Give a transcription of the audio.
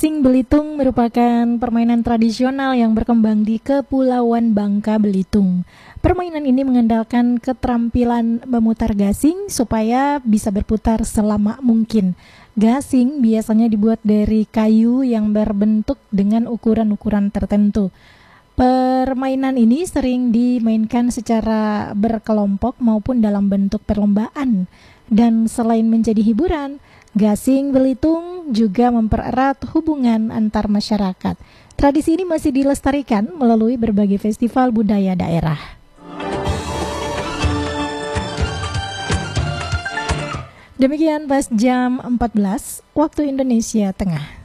Gasing Belitung merupakan permainan tradisional yang berkembang di Kepulauan Bangka Belitung. Permainan ini mengandalkan keterampilan memutar gasing supaya bisa berputar selama mungkin. Gasing biasanya dibuat dari kayu yang berbentuk dengan ukuran-ukuran tertentu. Permainan ini sering dimainkan secara berkelompok maupun dalam bentuk perlombaan. Dan selain menjadi hiburan, gasing Belitung juga mempererat hubungan antar masyarakat. Tradisi ini masih dilestarikan melalui berbagai festival budaya daerah. Demikian pas jam 14 waktu Indonesia Tengah.